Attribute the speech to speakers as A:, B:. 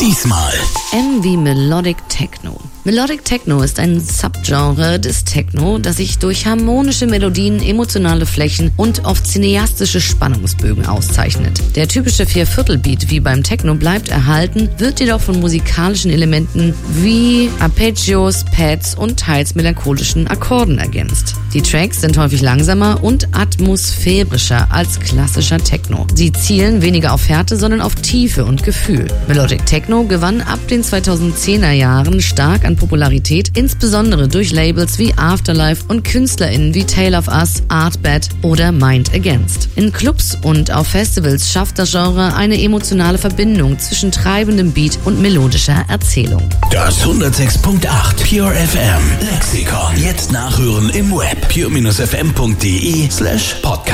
A: Diesmal
B: M wie Melodic Techno. Melodic Techno ist ein Subgenre des Techno, das sich durch harmonische Melodien, emotionale Flächen und oft cineastische Spannungsbögen auszeichnet. Der typische Vierviertelbeat wie beim Techno bleibt erhalten, wird jedoch von musikalischen Elementen wie Arpeggios, Pads und teils melancholischen Akkorden ergänzt. Die Tracks sind häufig langsamer und atmosphärischer als klassischer Techno. Sie zielen weniger auf Härte, sondern auf Tiefe und Gefühl. Melodic Techno gewann ab den 2010er Jahren stark an Popularität, insbesondere durch Labels wie Afterlife und KünstlerInnen wie Tale of Us, Artbat oder Mind Against. In Clubs und auf Festivals schafft das Genre eine emotionale Verbindung zwischen treibendem Beat und melodischer Erzählung.
A: Das 106.8 Pure FM Lexikon. Jetzt nachhören im Web pure-fm.de/podcast.